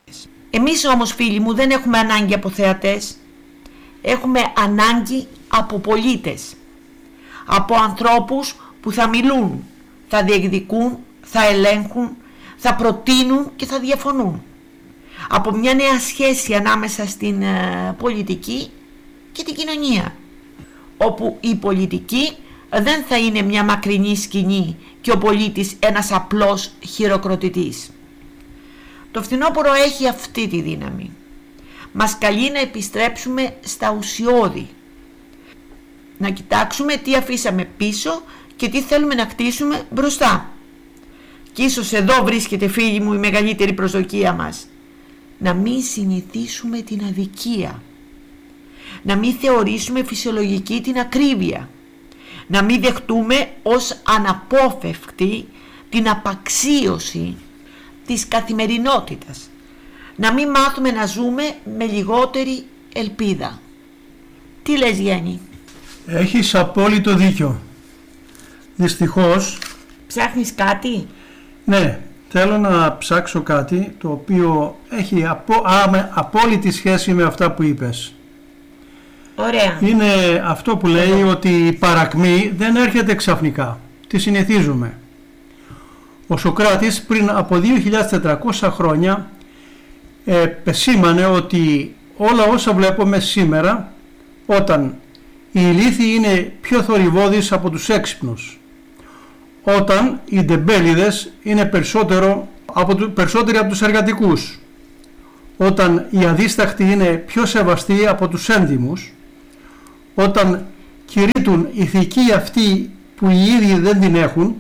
Εμείς όμως, φίλοι μου, δεν έχουμε ανάγκη από θεατές. Έχουμε ανάγκη από πολίτες. Από ανθρώπους που θα μιλούν, θα διεκδικούν, θα ελέγχουν, θα προτείνουν και θα διαφωνούν. Από μια νέα σχέση ανάμεσα στην πολιτική και την κοινωνία, όπου η πολιτική δεν θα είναι μια μακρινή σκηνή και ο πολίτης ένας απλός χειροκροτητής. Το φθινόπωρο έχει αυτή τη δύναμη. Μας καλεί να επιστρέψουμε στα ουσιώδη. Να κοιτάξουμε τι αφήσαμε πίσω και τι θέλουμε να χτίσουμε μπροστά. Και ίσως εδώ βρίσκεται, φίλοι μου, η μεγαλύτερη προσδοκία μας. Να μην συνηθίσουμε την αδικία. Να μην θεωρήσουμε φυσιολογική την ακρίβεια. Να μην δεχτούμε ως αναπόφευκτη την απαξίωση της καθημερινότητας. Να μην μάθουμε να ζούμε με λιγότερη ελπίδα. Τι λες, Γιάννη? Έχεις απόλυτο δίκιο. Δυστυχώς... Ψάχνεις κάτι? Ναι, θέλω να ψάξω κάτι το οποίο έχει απόλυτη σχέση με αυτά που είπες. Ωραία. Είναι αυτό που λέει ότι η παρακμή δεν έρχεται ξαφνικά. Τη συνηθίζουμε. Ο Σωκράτης πριν από 2.400 χρόνια επεσήμανε ότι όλα όσα βλέπουμε σήμερα, όταν οι ηλίθιοι είναι πιο θορυβώδεις από τους έξυπνους, όταν οι ντεμπέληδες είναι περισσότεροι από τους εργατικούς, όταν οι αδίσταχτοι είναι πιο σεβαστοί από τους έντιμους, όταν κηρύττουν ηθική αυτοί που οι ίδιοι δεν την έχουν,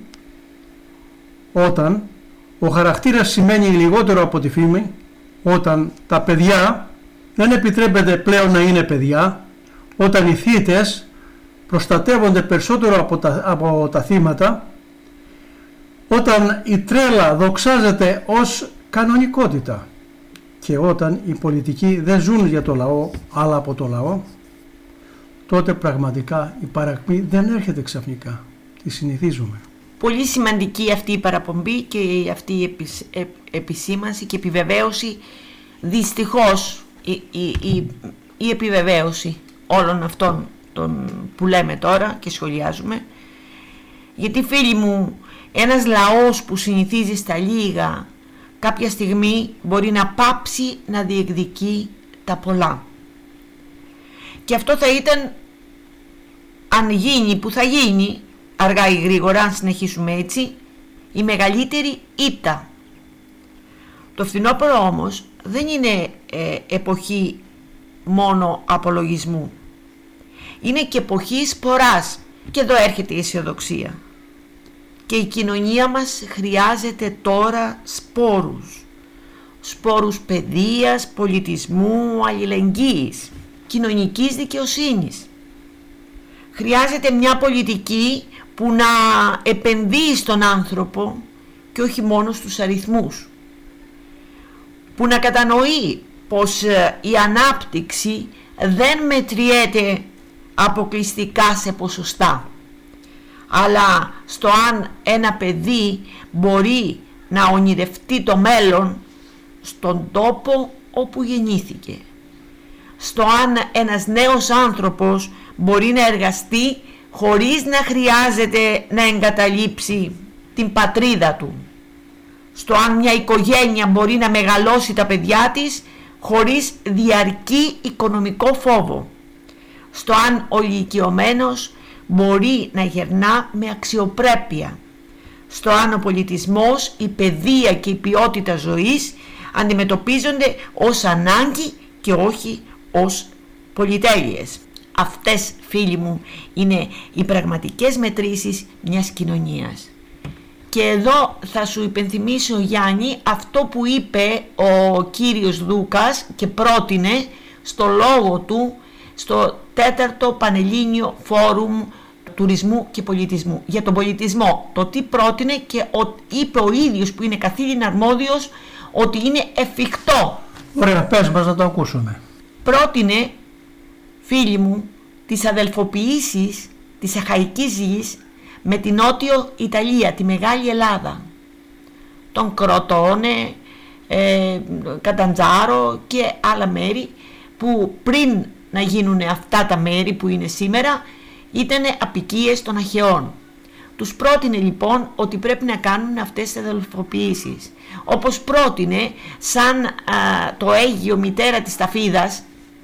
όταν ο χαρακτήρας σημαίνει λιγότερο από τη φήμη, όταν τα παιδιά δεν επιτρέπεται πλέον να είναι παιδιά, όταν οι θύτες προστατεύονται περισσότερο από τα θύματα, όταν η τρέλα δοξάζεται ως κανονικότητα και όταν οι πολιτικοί δεν ζουν για το λαό αλλά από το λαό, τότε πραγματικά η παρακμή δεν έρχεται ξαφνικά. Τη συνηθίζουμε. Πολύ σημαντική αυτή η παραπομπή και αυτή η επισήμανση και επιβεβαίωση, δυστυχώς η επιβεβαίωση όλων αυτών που λέμε τώρα και σχολιάζουμε, γιατί, φίλοι μου, ένας λαός που συνηθίζει στα λίγα κάποια στιγμή μπορεί να πάψει να διεκδικεί τα πολλά. Και αυτό θα ήταν, αν γίνει, που θα γίνει αργά ή γρήγορα, αν συνεχίσουμε έτσι, η μεγαλύτερη ήττα. Το φθινόπωρο όμως δεν είναι εποχή μόνο απολογισμού. Είναι και εποχή σποράς. Και εδώ έρχεται η αισιοδοξία. Και η κοινωνία μας χρειάζεται τώρα σπόρους. Σπόρους παιδείας, πολιτισμού, αλληλεγγύης, κοινωνικής δικαιοσύνης. Χρειάζεται μια πολιτική που να επενδύει στον άνθρωπο και όχι μόνο στους αριθμούς. Που να κατανοεί πως η ανάπτυξη δεν μετριέται αποκλειστικά σε ποσοστά, αλλά στο αν ένα παιδί μπορεί να ονειρευτεί το μέλλον στον τόπο όπου γεννήθηκε, στο αν ένας νέος άνθρωπος μπορεί να εργαστεί χωρίς να χρειάζεται να εγκαταλείψει την πατρίδα του, στο αν μια οικογένεια μπορεί να μεγαλώσει τα παιδιά της χωρίς διαρκή οικονομικό φόβο, στο αν ο ηλικιωμένος μπορεί να γερνά με αξιοπρέπεια, στο αν ο πολιτισμός, η παιδεία και η ποιότητα ζωής αντιμετωπίζονται ως ανάγκη και όχι ως πολυτέλειες. Αυτές, φίλοι μου, είναι οι πραγματικές μετρήσεις μιας κοινωνίας. Και εδώ θα σου υπενθυμίσω, Γιάννη, αυτό που είπε ο κύριος Δούκας και πρότεινε στο λόγο του στο 4ο Πανελλήνιο Φόρουμ Τουρισμού και Πολιτισμού. Για τον πολιτισμό, το τι πρότεινε και είπε ο ίδιος που είναι καθήλυνα αρμόδιος ότι είναι εφικτό. Ωραία, πες μας να το ακούσουμε. Πρότεινε, φίλοι μου, τις αδελφοποιήσεις της Αχαϊκής γης με την Νότιο Ιταλία, τη Μεγάλη Ελλάδα, τον Κροτόνε, Καταντζάρο και άλλα μέρη που πριν να γίνουν αυτά τα μέρη που είναι σήμερα ήταν απικίες των Αχαιών. Τους πρότεινε λοιπόν ότι πρέπει να κάνουν αυτές τις αδελφοποιήσεις, όπως πρότεινε σαν το Αίγιο μητέρα της Ταφίδας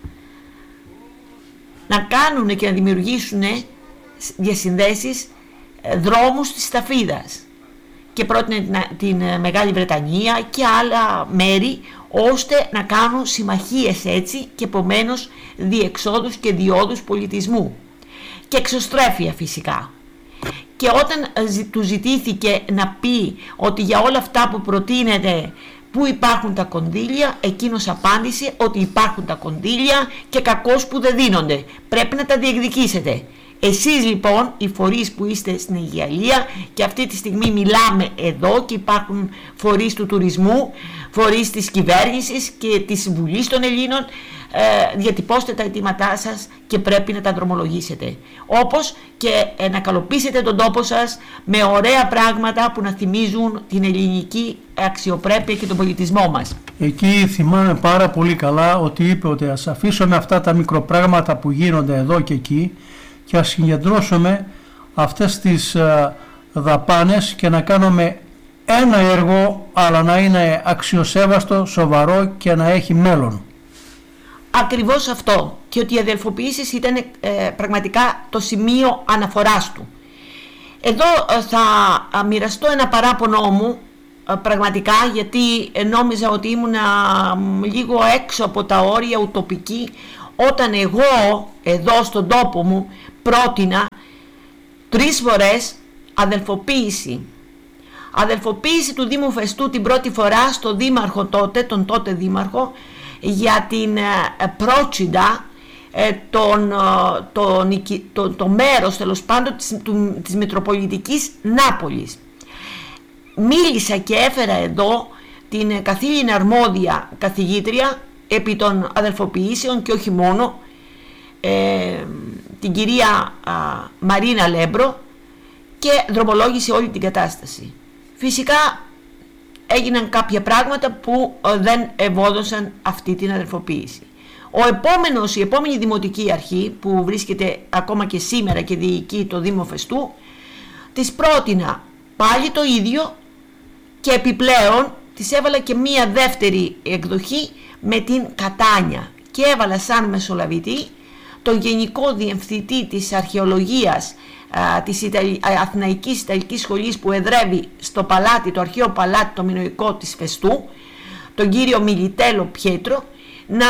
να κάνουν και να δημιουργήσουν διασυνδέσεις δρόμους της Ταφίδας, και πρότεινε την Μεγάλη Βρετανία και άλλα μέρη ώστε να κάνουν συμμαχίες έτσι και επομένως διεξόδους και διόδους πολιτισμού και εξωστρέφεια φυσικά. Και όταν του ζητήθηκε να πει ότι για όλα αυτά που προτείνεται πού υπάρχουν τα κονδύλια, εκείνος απάντησε ότι υπάρχουν τα κονδύλια και κακώς που δεν δίνονται, πρέπει να τα διεκδικήσετε. Εσείς λοιπόν οι φορείς που είστε στην Αιγιαλία, και αυτή τη στιγμή μιλάμε εδώ και υπάρχουν φορείς του τουρισμού, φορείς της κυβέρνησης και της Βουλής των Ελλήνων, διατυπώστε τα αιτήματά σας και πρέπει να τα δρομολογήσετε. Όπως και να καλοποιήσετε τον τόπο σας με ωραία πράγματα που να θυμίζουν την ελληνική αξιοπρέπεια και τον πολιτισμό μας. Εκεί θυμάμαι πάρα πολύ καλά ότι είπε ότι ας αφήσουμε αυτά τα μικροπράγματα που γίνονται εδώ και εκεί και ας συγκεντρώσουμε αυτές τις δαπάνες και να κάνουμε ένα έργο, αλλά να είναι αξιοσέβαστο, σοβαρό και να έχει μέλλον. Ακριβώς αυτό, και ότι οι αδελφοποιήσεις ήταν πραγματικά το σημείο αναφοράς του. Εδώ θα μοιραστώ ένα παράπονο μου πραγματικά, γιατί νόμιζα ότι ήμουνα λίγο έξω από τα όρια ουτοπική όταν εγώ εδώ στον τόπο μου πρότεινα 3 φορές αδελφοποίηση του Δήμου Φεστού την πρώτη φορά στο δήμαρχο τότε, τον τότε δήμαρχο, για την Πρότσιντα, το μέρος τέλος πάντων της Μητροπολιτικής Νάπολης. Μίλησα και έφερα εδώ την καθήλυνα αρμόδια καθηγήτρια επί των αδελφοποιήσεων και όχι μόνο, την κυρία Μαρίνα Λέμπρο, και δρομολόγησε όλη την κατάσταση. Φυσικά έγιναν κάποια πράγματα που δεν ευόδωσαν αυτή την αδελφοποίηση. Η επόμενη δημοτική αρχή που βρίσκεται ακόμα και σήμερα και διοικεί το Δήμο Φεστού, της πρότεινα πάλι το ίδιο και επιπλέον της έβαλα και μία δεύτερη εκδοχή με την Κατάνια και έβαλα σαν μεσολαβητή τον Γενικό Διευθυντή της Αρχαιολογίας της Αθηναϊκής Ιταλικής Σχολής που εδρεύει στο παλάτι, το αρχαίο παλάτι το μινωικό της Φεστού, τον κύριο Μιλιτέλο Πιέτρο, να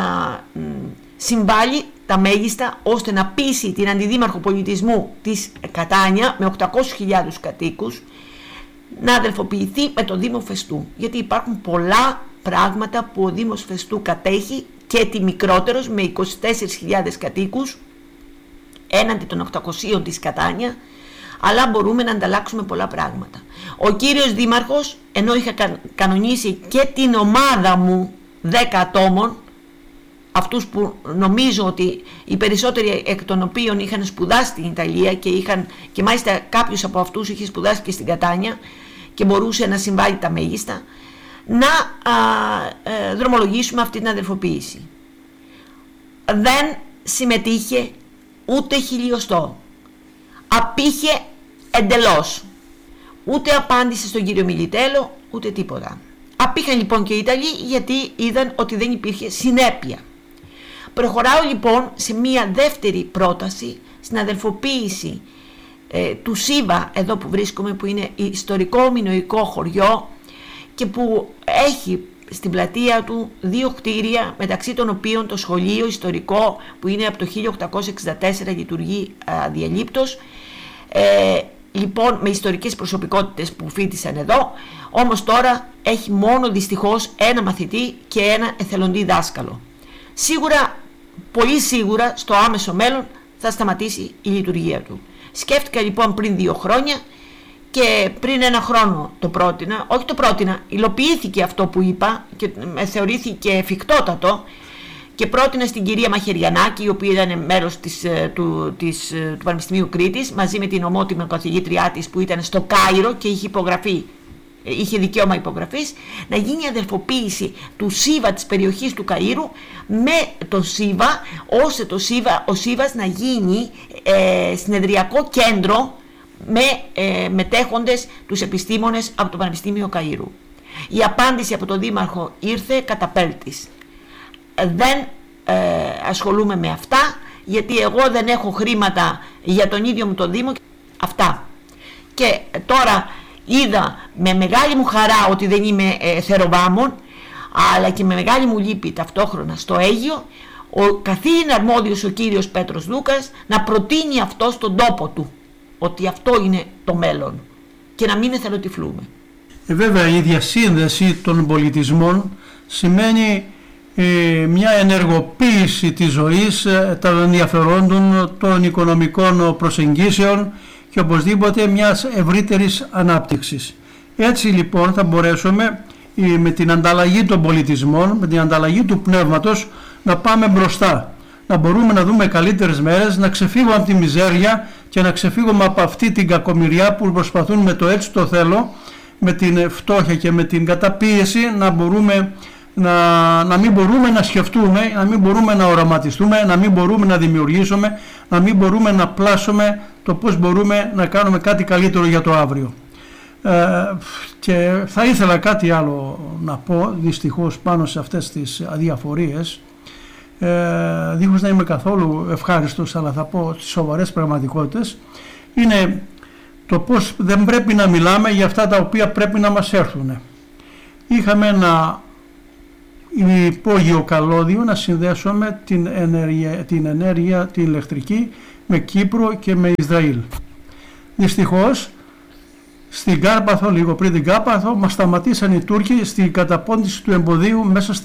συμβάλλει τα μέγιστα ώστε να πείσει την Αντιδήμαρχο Πολιτισμού της Κατάνια με 800.000 κατοίκους να αδελφοποιηθεί με το Δήμο Φεστού, γιατί υπάρχουν πολλά πράγματα που ο Δήμος Φεστού κατέχει και τη μικρότερος με 24.000 κατοίκους έναντι των 800 της Κατάνια, αλλά μπορούμε να ανταλλάξουμε πολλά πράγματα. Ο κύριος Δήμαρχος, ενώ είχα κανονίσει και την ομάδα μου 10 ατόμων, αυτούς που νομίζω ότι οι περισσότεροι εκ των οποίων είχαν σπουδάσει στην Ιταλία και μάλιστα κάποιος από αυτούς είχε σπουδάσει και στην Κατάνια και μπορούσε να συμβάλλει τα μέγιστα, να δρομολογήσουμε αυτή την αδελφοποίηση. Δεν συμμετείχε ούτε χιλιοστό, απήχε εντελώς, ούτε απάντησε στον κύριο Μιλιτέλο, ούτε τίποτα. Απήχαν λοιπόν και οι Ιταλοί, γιατί είδαν ότι δεν υπήρχε συνέπεια. Προχωράω λοιπόν σε μία δεύτερη πρόταση στην αδελφοποίηση του Σίβα, εδώ που βρίσκομαι, που είναι ιστορικό μινωικό χωριό και που έχει στην πλατεία του 2 κτίρια, μεταξύ των οποίων το σχολείο ιστορικό που είναι από το 1864 λειτουργεί αδιαλείπτως, λοιπόν με ιστορικές προσωπικότητες που φοιτήσαν εδώ, όμως τώρα έχει μόνο δυστυχώς ένα μαθητή και ένα εθελοντή δάσκαλο. Σίγουρα, πολύ σίγουρα στο άμεσο μέλλον θα σταματήσει η λειτουργία του. Σκέφτηκα λοιπόν πριν 2 χρόνια και πριν 1 χρόνο το πρότεινα, υλοποιήθηκε αυτό που είπα και θεωρήθηκε εφικτότατο και πρότεινα στην κυρία Μαχαιριανάκη, η οποία ήταν μέρος του Πανεπιστημίου Κρήτης, μαζί με την ομότιμη καθηγήτριά της που ήταν στο Κάιρο και είχε υπογραφεί είχε δικαίωμα υπογραφής, να γίνει αδερφοποίηση του ΣΥΒΑ της περιοχής του Καΐρου με τον ΣΥΒΑ, ώστε ο ΣΥΒΑς να γίνει συνεδριακό κέντρο με μετέχοντες τους επιστήμονες από το Πανεπιστήμιο Καΐρου. Η απάντηση από τον Δήμαρχο ήρθε καταπέλτης. Δεν ασχολούμαι με αυτά, γιατί εγώ δεν έχω χρήματα για τον ίδιο μου τον Δήμο. Αυτά. Και τώρα είδα με μεγάλη μου χαρά ότι δεν είμαι θεροβάμων, αλλά και με μεγάλη μου λύπη ταυτόχρονα στο Αίγυο, ο καθήλυν αρμόδιος ο κύριος Πέτρος Δούκας να προτείνει αυτό στον τόπο του, ότι αυτό είναι το μέλλον και να μην εθελοτυφλούμε. Βέβαια η διασύνδεση των πολιτισμών σημαίνει μια ενεργοποίηση της ζωής, των ενδιαφερόντων, των οικονομικών προσεγγίσεων και οπωσδήποτε μιας ευρύτερης ανάπτυξης. Έτσι λοιπόν θα μπορέσουμε με την ανταλλαγή των πολιτισμών, με την ανταλλαγή του πνεύματος να πάμε μπροστά, να μπορούμε να δούμε καλύτερες μέρες, να ξεφύγουμε από τη μιζέρια και να ξεφύγουμε από αυτή την κακομοιριά που προσπαθούν με το έτσι το θέλω, με την φτώχεια και με την καταπίεση να μπορούμε να μην μπορούμε να σκεφτούμε, να μην μπορούμε να οραματιστούμε, να μην μπορούμε να δημιουργήσουμε, να μην μπορούμε να πλάσουμε το πώς μπορούμε να κάνουμε κάτι καλύτερο για το αύριο. Και θα ήθελα κάτι άλλο να πω δυστυχώς πάνω σε αυτές τις αδιαφορίες, δίχως να είμαι καθόλου ευχάριστος, αλλά θα πω τις σοβαρές πραγματικότητες, είναι το πώς δεν πρέπει να μιλάμε για αυτά τα οποία πρέπει να μας έρθουν. Είχαμε ένα υπόγειο καλώδιο να συνδέσουμε την ενέργεια την ηλεκτρική με Κύπρο και με Ισραήλ. Δυστυχώς στην Κάρπαθο, λίγο πριν την Κάρπαθο, μας σταματήσαν οι Τούρκοι στην καταπώντηση του εμποδίου μέσα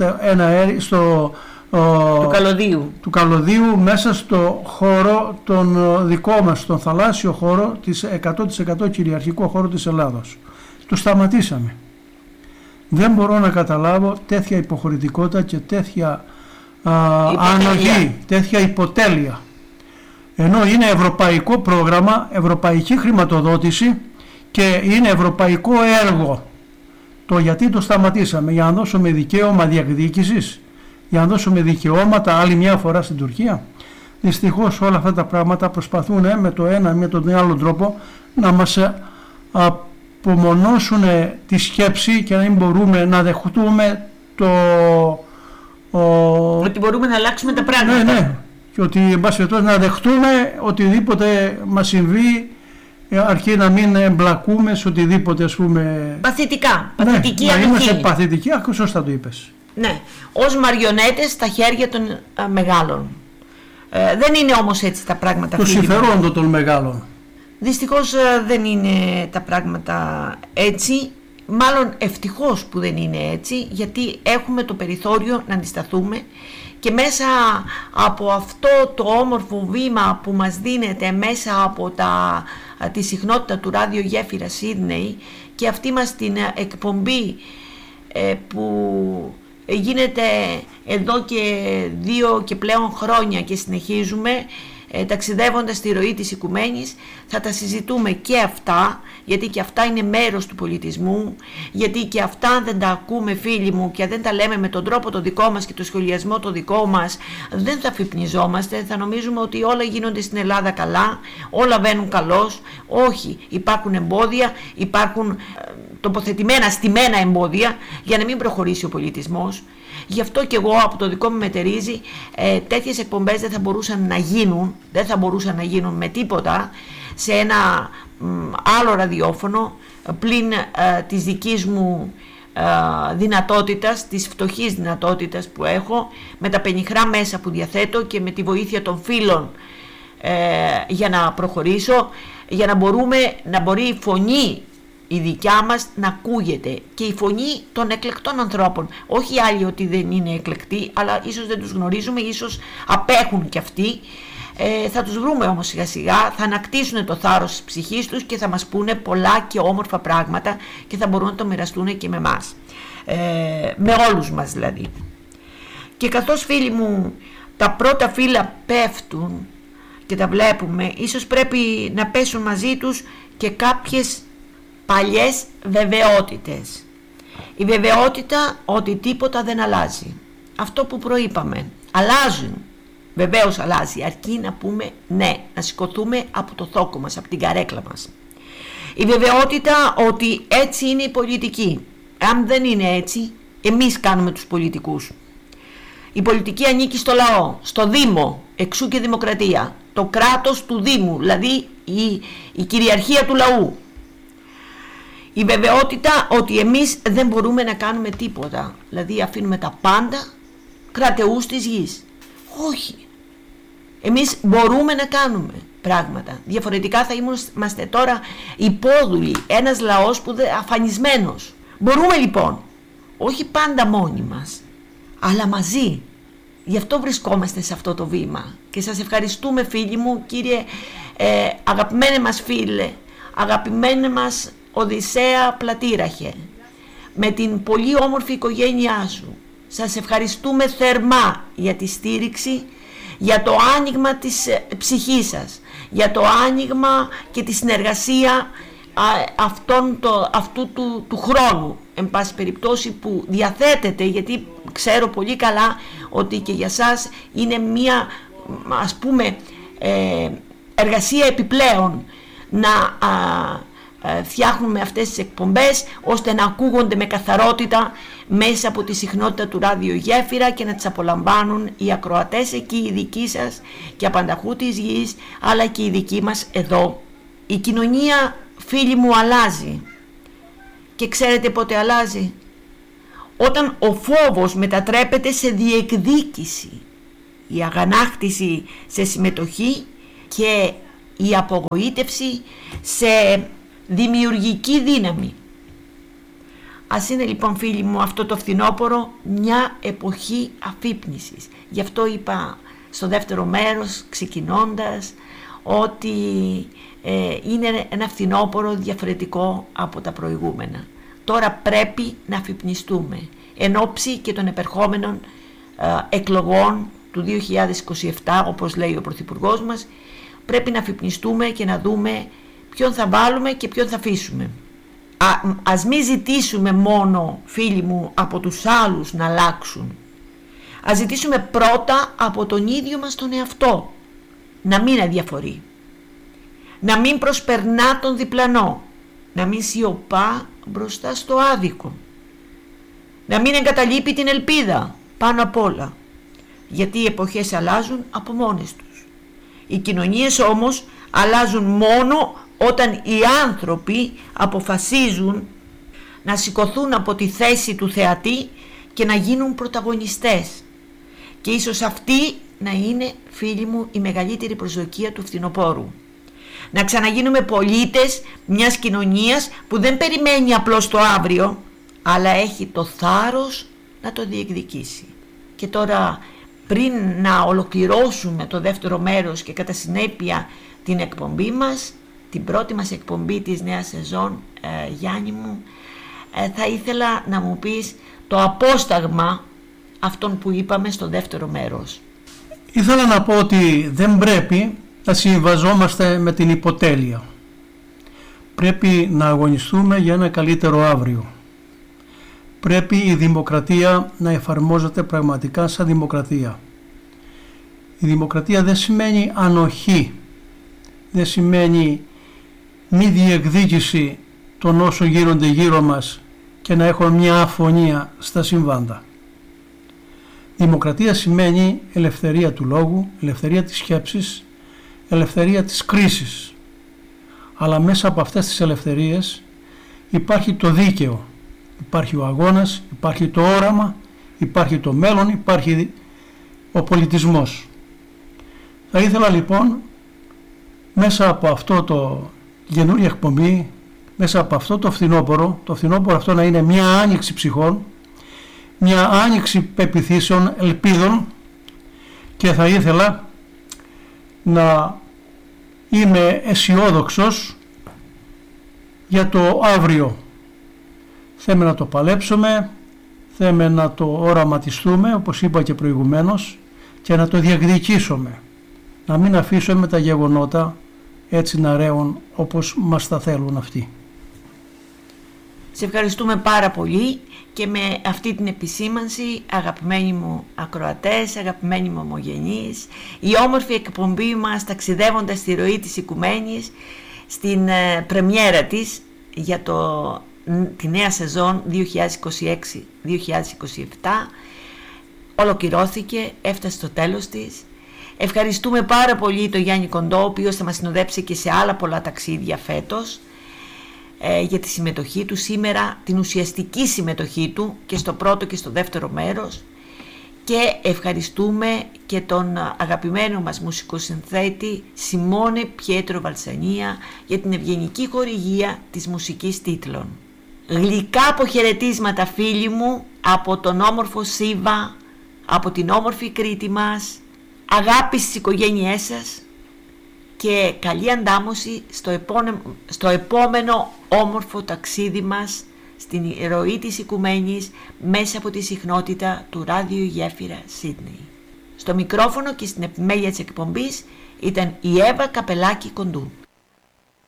του καλωδίου, μέσα στο χώρο τον δικό μας, τον θαλάσσιο χώρο, της 100% κυριαρχικό χώρο της Ελλάδος. Το σταματήσαμε. Δεν μπορώ να καταλάβω τέτοια υποχωρητικότητα και τέτοια ανοχή, τέτοια υποτέλεια. Ενώ είναι ευρωπαϊκό πρόγραμμα, ευρωπαϊκή χρηματοδότηση και είναι ευρωπαϊκό έργο. Το γιατί το σταματήσαμε, για να δώσουμε δικαίωμα διεκδίκησης, για να δώσουμε δικαιώματα άλλη μια φορά στην Τουρκία. Δυστυχώς όλα αυτά τα πράγματα προσπαθούν με το ένα με τον άλλο τρόπο να μας απομονώσουν τη σκέψη και να μην μπορούμε να δεχτούμε ότι μπορούμε να αλλάξουμε τα πράγματα. Ναι. Και ότι εν πάση περιπτώσει να δεχτούμε οτιδήποτε μας συμβεί, αρκεί να μην εμπλακούμε σε οτιδήποτε, ας πούμε. Παθητική να ανοχή. είμαστε παθητικοί, σωστά το είπες. Ναι, ως μαριονέτες στα χέρια των μεγάλων. Δεν είναι όμως έτσι τα πράγματα. Το συμφερόντο των μεγάλων. Δυστυχώς δεν είναι τα πράγματα έτσι. Μάλλον ευτυχώς που δεν είναι έτσι, γιατί έχουμε το περιθώριο να αντισταθούμε και μέσα από αυτό το όμορφο βήμα που μας δίνεται μέσα από τη συχνότητα του ράδιο Γέφυρα Σίδνεϊ και αυτή μας την εκπομπή που γίνεται εδώ και 2 και πλέον χρόνια και συνεχίζουμε ταξιδεύοντας στη ροή της οικουμένης, θα τα συζητούμε και αυτά, γιατί και αυτά είναι μέρος του πολιτισμού, γιατί και αυτά δεν τα ακούμε φίλοι μου και δεν τα λέμε με τον τρόπο το δικό μας και το σχολιασμό το δικό μας, δεν θα αφυπνιζόμαστε, θα νομίζουμε ότι όλα γίνονται στην Ελλάδα καλά, όλα βαίνουν καλώς. Όχι, υπάρχουν εμπόδια, υπάρχουν τοποθετημένα, στημένα εμπόδια για να μην προχωρήσει ο πολιτισμός. Γι' αυτό και εγώ από το δικό μου μετερίζει τέτοιες εκπομπές δεν θα μπορούσαν να γίνουν με τίποτα σε ένα άλλο ραδιόφωνο πλην της δικής μου δυνατότητας, της φτωχής δυνατότητας που έχω, με τα πενιχρά μέσα που διαθέτω και με τη βοήθεια των φίλων για να προχωρήσω, για να μπορεί η φωνή η δικιά μας να ακούγεται και η φωνή των εκλεκτών ανθρώπων. Όχι οι άλλοι ότι δεν είναι εκλεκτοί, αλλά ίσως δεν τους γνωρίζουμε, ίσως απέχουν κι αυτοί. Θα τους βρούμε όμως σιγά σιγά, θα ανακτήσουν το θάρρος της ψυχής τους και θα μας πούνε πολλά και όμορφα πράγματα και θα μπορούν να το μοιραστούν και με εμάς. Με όλους μας δηλαδή. Και καθώς φίλοι μου τα πρώτα φύλλα πέφτουν και τα βλέπουμε, ίσως πρέπει να πέσουν μαζί τους και κάποιες παλιές βεβαιότητες. Η βεβαιότητα ότι τίποτα δεν αλλάζει. Αυτό που προείπαμε. Αλλάζουν. Βεβαίως αλλάζει. Αρκεί να πούμε ναι. Να σηκωθούμε από το θόκο μας, από την καρέκλα μας. Η βεβαιότητα ότι έτσι είναι η πολιτική. Αν δεν είναι έτσι, εμείς κάνουμε τους πολιτικούς. Η πολιτική ανήκει στο λαό, στο Δήμο, εξού και δημοκρατία. Το κράτος του Δήμου, δηλαδή η κυριαρχία του λαού. Η βεβαιότητα ότι εμείς δεν μπορούμε να κάνουμε τίποτα. Δηλαδή αφήνουμε τα πάντα κρατεούς της γης. Όχι. Εμείς μπορούμε να κάνουμε πράγματα. Διαφορετικά θα είμαστε τώρα υπόδουλοι. Ένας λαός που αφανισμένος. Μπορούμε λοιπόν. Όχι πάντα μόνοι μας. Αλλά μαζί. Γι' αυτό βρισκόμαστε σε αυτό το βήμα. Και σας ευχαριστούμε φίλοι μου, κύριε αγαπημένε μας φίλε, αγαπημένε μας Οδυσσέα Πλατήραχε, με την πολύ όμορφη οικογένειά σου. Σας ευχαριστούμε θερμά για τη στήριξη, για το άνοιγμα της ψυχής σας, για το άνοιγμα και τη συνεργασία αυτού του χρόνου, εν πάση περιπτώσει, που διαθέτεται, γιατί ξέρω πολύ καλά ότι και για σας είναι μια, ας πούμε, εργασία επιπλέον να φτιάχνουμε αυτές τις εκπομπές ώστε να ακούγονται με καθαρότητα μέσα από τη συχνότητα του ραδιογέφυρα και να τις απολαμβάνουν οι ακροατές εκεί, οι δικοί σας και απανταχού της γης, αλλά και οι δικοί μας εδώ. Η κοινωνία, φίλοι μου, αλλάζει. Και ξέρετε πότε αλλάζει? Όταν ο φόβος μετατρέπεται σε διεκδίκηση, η αγανάκτηση σε συμμετοχή και η απογοήτευση σε δημιουργική δύναμη. Ας είναι λοιπόν, φίλοι μου, αυτό το φθινόπωρο μια εποχή αφύπνισης. Γι' αυτό είπα στο δεύτερο μέρος, ξεκινώντας, ότι είναι ένα φθινόπωρο διαφορετικό από τα προηγούμενα. Τώρα πρέπει να αφυπνιστούμε εν ώψη και των επερχόμενων εκλογών του 2027, όπως λέει ο Πρωθυπουργός μας. Πρέπει να αφυπνιστούμε και να δούμε ποιον θα βάλουμε και ποιον θα αφήσουμε. Ας μην ζητήσουμε μόνο, φίλοι μου, από τους άλλους να αλλάξουν. Ας ζητήσουμε πρώτα από τον ίδιο μας τον εαυτό να μην αδιαφορεί, να μην προσπερνά τον διπλανό, να μην σιωπά μπροστά στο άδικο, να μην εγκαταλείπει την ελπίδα πάνω απ' όλα, γιατί οι εποχές αλλάζουν από μόνες τους. Οι κοινωνίες όμως αλλάζουν μόνο όταν οι άνθρωποι αποφασίζουν να σηκωθούν από τη θέση του θεατή και να γίνουν πρωταγωνιστές. Και ίσως αυτή να είναι, φίλοι μου, η μεγαλύτερη προσδοκία του φθινοπόρου. Να ξαναγίνουμε πολίτες μιας κοινωνίας που δεν περιμένει απλώς το αύριο, αλλά έχει το θάρρος να το διεκδικήσει. Και τώρα, πριν να ολοκληρώσουμε το δεύτερο μέρος και κατά συνέπεια την εκπομπή μας, την πρώτη μας εκπομπή της νέας σεζόν, Γιάννη μου, θα ήθελα να μου πεις το απόσταγμα αυτών που είπαμε στο δεύτερο μέρος. Ήθελα να πω ότι δεν πρέπει να συμβαζόμαστε με την υποτέλεια. Πρέπει να αγωνιστούμε για ένα καλύτερο αύριο. Πρέπει η δημοκρατία να εφαρμόζεται πραγματικά σαν δημοκρατία. Η δημοκρατία δεν σημαίνει ανοχή, δεν σημαίνει μη διεκδίκηση των όσων γίνονται γύρω μας και να έχουμε μια αφωνία στα συμβάντα. Δημοκρατία σημαίνει ελευθερία του λόγου, ελευθερία της σκέψης, ελευθερία της κρίσης. Αλλά μέσα από αυτές τις ελευθερίες υπάρχει το δίκαιο, υπάρχει ο αγώνας, υπάρχει το όραμα, υπάρχει το μέλλον, υπάρχει ο πολιτισμός. Θα ήθελα λοιπόν μέσα από αυτό το καινούργια εκπομπή, μέσα από αυτό το φθινόπωρο αυτό να είναι μια άνοιξη ψυχών, μια άνοιξη πεποιθήσεων, ελπίδων, και θα ήθελα να είμαι αισιόδοξος για το αύριο. Θέλουμε να το παλέψουμε, θέλουμε να το οραματιστούμε, όπως είπα και προηγουμένως, και να το διεκδικήσουμε. Να μην αφήσουμε τα γεγονότα έτσι να ρέουν όπως μας τα θέλουν αυτοί. Σε ευχαριστούμε πάρα πολύ και με αυτή την επισήμανση, αγαπημένοι μου ακροατές, αγαπημένοι μου ομογενείς, η όμορφη εκπομπή μας ταξιδεύοντας στη ροή της οικουμένης στην πρεμιέρα της για τη νέα σεζόν 2026-2027 ολοκληρώθηκε, έφτασε στο τέλος της. Ευχαριστούμε πάρα πολύ τον Γιάννη Κοντό, ο οποίος θα μας συνοδέψει και σε άλλα πολλά ταξίδια φέτος, για τη συμμετοχή του σήμερα, την ουσιαστική συμμετοχή του και στο πρώτο και στο δεύτερο μέρος, και ευχαριστούμε και τον αγαπημένο μας μουσικοσυνθέτη Σιμώνε Πιέτρο Βαλσανία για την ευγενική χορηγία της μουσικής τίτλων. Γλυκά αποχαιρετίσματα φίλοι μου από τον όμορφο Σίβα, από την όμορφη Κρήτη μας, αγάπη στις οικογένειές σας και καλή αντάμωση στο επόμενο όμορφο ταξίδι μας στην ροή της οικουμένης μέσα από τη συχνότητα του Ράδιο Γέφυρα Σίδνεϊ. Στο μικρόφωνο και στην επιμέλεια της εκπομπής ήταν η Εύα Καπελάκη Κοντού.